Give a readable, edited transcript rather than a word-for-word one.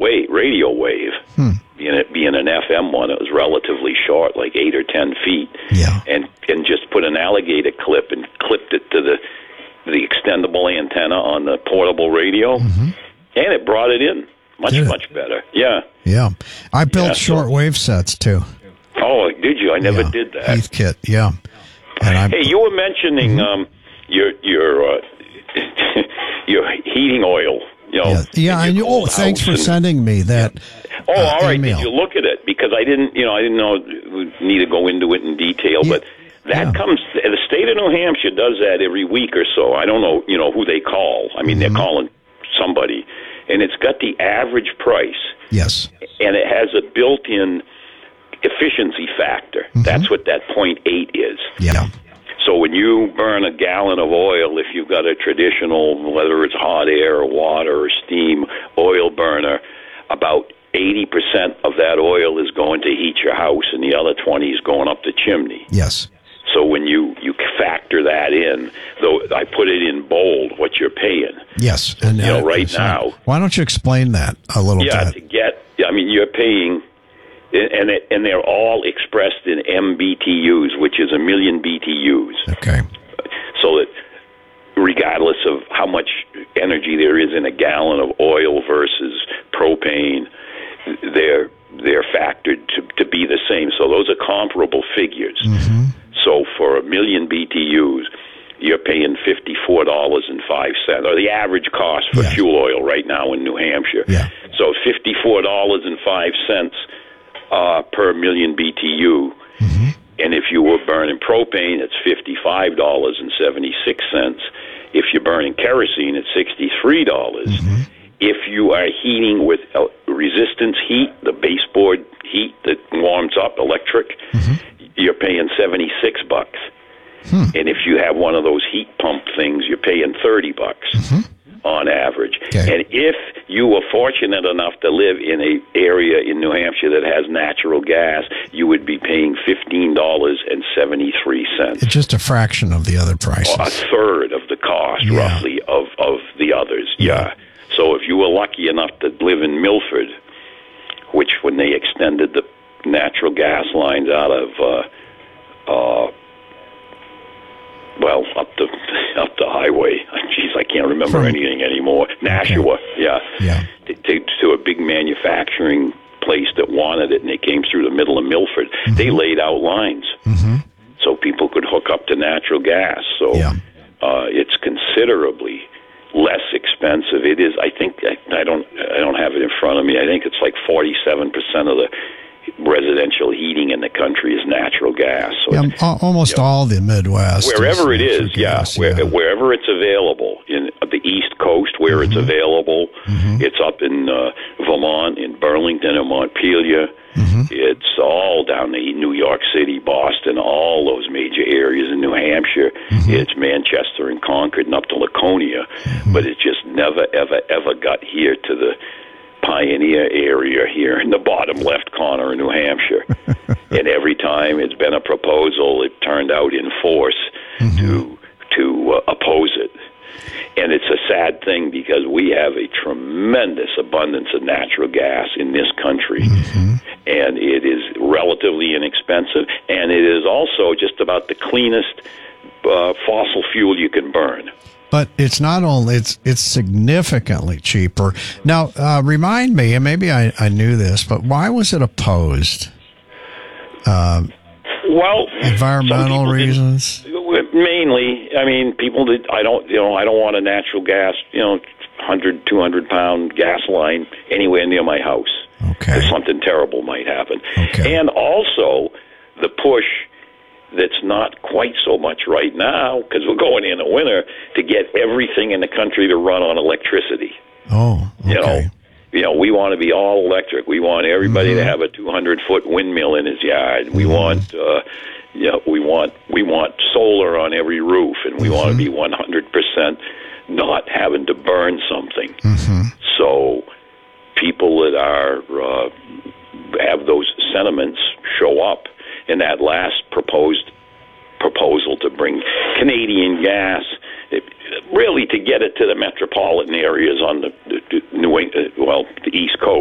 radio wave. Being an FM one, it was relatively short, like 8 or 10 feet. Yeah. And just put an alligator clip and clipped it to the extendable antenna on the portable radio, and it brought it in much better. Yeah. Yeah. I built shortwave sets too. Oh, did you? I never did that. Heathkit, yeah. And hey, you were mentioning your your heating oil. Thanks for sending me that. Oh, all right. Email. Did you look at it? Because I didn't know we need to go into it in detail, but that comes. The state of New Hampshire does that every week or so. I don't know, who they call. I mean, they're calling somebody, and it's got the average price. Yes. And it has a built-in efficiency factor. That's what that 0.8 is. Yeah. So when you burn a gallon of oil, if you've got a traditional, whether it's hot air or water or steam oil burner, about 80% of that oil is going to heat your house, and the other 20 is going up the chimney. Yes. So when you factor that in, though I put it in bold, what you're paying. Yes. And right now. Why don't you explain that a little bit? You're paying, and they're all expressed in MBTUs, which is a million BTUs. Okay. So that regardless of how much energy there is in a gallon of oil versus propane, they're factored to be the same. So those are comparable figures. So for a million BTUs, you're paying $54.05, or the average cost for fuel oil right now in New Hampshire. Yeah. So $54.05 per million BTU. And if you were burning propane, it's $55.76. If you're burning kerosene, it's $63. If you are heating with resistance heat, the baseboard heat that warms up, electric, you're paying $76. And if you have one of those heat pump things, you're paying $30 on average. Okay. And if you were fortunate enough to live in an area in New Hampshire that has natural gas, you would be paying $15.73. It's just a fraction of the other prices. A third of the cost, roughly, of the others. Yeah. So if you were lucky enough to live in Milford, which when they extended the natural gas lines out of up the highway. Jeez, I can't remember anything anymore. Nashua, to a big manufacturing place that wanted it, and they came through the middle of Milford. They laid out lines so people could hook up to natural gas. So it's considerably less expensive. It is. I think I don't have it in front of me. I think it's like 47% of the residential heating in the country is natural gas. So almost all the Midwest. Wherever it is, wherever it's available. In the East Coast, where it's available, it's up in Vermont, in Burlington, and Montpelier. It's all down in New York City, Boston, all those major areas in New Hampshire. It's Manchester and Concord and up to Laconia. But it just never, ever got here to the Pioneer area here in the bottom left corner of New Hampshire. And every time it's been a proposal, it turned out in force to oppose it. And it's a sad thing because we have a tremendous abundance of natural gas in this country. And it is relatively inexpensive, and it is also just about the cleanest fossil fuel you can burn. But it's not only, it's significantly cheaper. Now, remind me, and maybe I knew this, but why was it opposed? Environmental reasons? Mainly, I mean, people did, I don't want a natural gas, 100, 200-pound gas line anywhere near my house. Okay. Because something terrible might happen. Okay. And also, the push that's not quite so much right now, because we're going in the winter, to get everything in the country to run on electricity. Oh, okay. We want to be all electric. We want everybody to have a 200-foot windmill in his yard. We want, we want solar on every roof, and we want to be 100% not having to burn something. So people that have those sentiments show up. In that last proposal to bring Canadian gas, really to get it to the metropolitan areas on the East Coast.